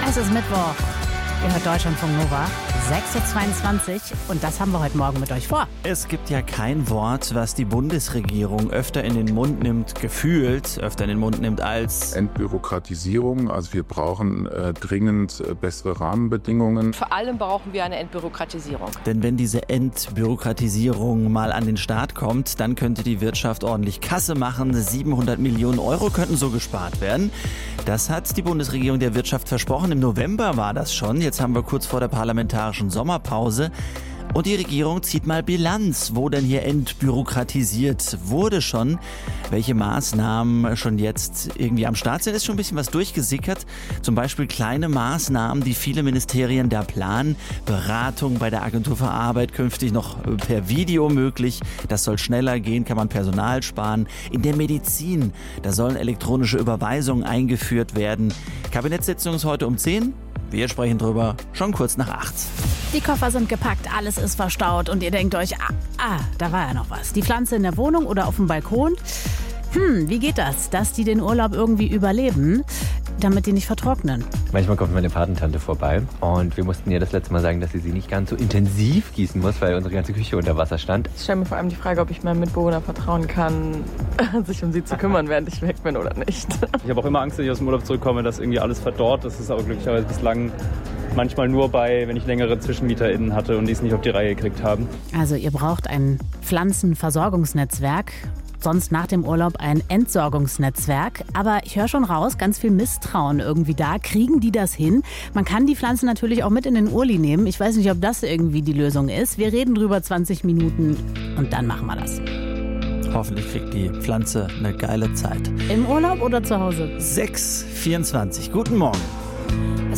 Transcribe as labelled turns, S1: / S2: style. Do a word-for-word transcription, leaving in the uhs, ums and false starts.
S1: Es ist Mittwoch. Ihr hört Deutschlandfunk Nova, sechs Uhr zweiundzwanzig und das haben wir heute Morgen mit euch vor.
S2: Es gibt ja kein Wort, was die Bundesregierung öfter in den Mund nimmt, gefühlt öfter in den Mund nimmt als
S3: Entbürokratisierung. Also wir brauchen äh, dringend äh, bessere Rahmenbedingungen.
S4: Vor allem brauchen wir eine Entbürokratisierung.
S2: Denn wenn diese Entbürokratisierung mal an den Start kommt, dann könnte die Wirtschaft ordentlich Kasse machen. siebenhundert Millionen Euro könnten so gespart werden. Das hat die Bundesregierung der Wirtschaft versprochen. Im November war das schon. Jetzt haben wir kurz vor der parlamentarischen Sommerpause. Und die Regierung zieht mal Bilanz, wo denn hier entbürokratisiert wurde schon. Welche Maßnahmen schon jetzt irgendwie am Start sind, ist schon ein bisschen was durchgesickert. Zum Beispiel kleine Maßnahmen, die viele Ministerien da planen. Beratung bei der Agentur für Arbeit künftig noch per Video möglich. Das soll schneller gehen, kann man Personal sparen. In der Medizin, da sollen elektronische Überweisungen eingeführt werden. Kabinettssitzung ist heute um zehn. Wir sprechen drüber schon kurz nach acht.
S1: Die Koffer sind gepackt, alles ist verstaut und ihr denkt euch, ah, ah, da war ja noch was. Die Pflanze in der Wohnung oder auf dem Balkon? Hm, wie geht das, dass die den Urlaub irgendwie überleben, damit die nicht vertrocknen?
S5: Manchmal kommt meine Patentante vorbei und wir mussten ihr das letzte Mal sagen, dass sie sie nicht ganz so intensiv gießen muss, weil unsere ganze Küche unter Wasser stand.
S4: Ich stelle mir vor allem die Frage, ob ich meinem Mitbewohner vertrauen kann, sich um sie zu kümmern, während ich weg bin oder nicht.
S6: Ich habe auch immer Angst, wenn ich aus dem Urlaub zurückkomme, dass irgendwie alles verdorrt. Das ist aber glücklicherweise bislang manchmal nur bei, wenn ich längere ZwischenmieterInnen hatte und die es nicht auf die Reihe gekriegt haben.
S1: Also ihr braucht ein Pflanzenversorgungsnetzwerk. Sonst nach dem Urlaub ein Entsorgungsnetzwerk. Aber ich höre schon raus, ganz viel Misstrauen irgendwie da. Kriegen die das hin? Man kann die Pflanzen natürlich auch mit in den Urli nehmen. Ich weiß nicht, ob das irgendwie die Lösung ist. Wir reden drüber zwanzig Minuten und dann machen wir das.
S2: Hoffentlich kriegt die Pflanze eine geile Zeit.
S1: Im Urlaub oder zu Hause?
S2: sechs Uhr vierundzwanzig. Guten Morgen.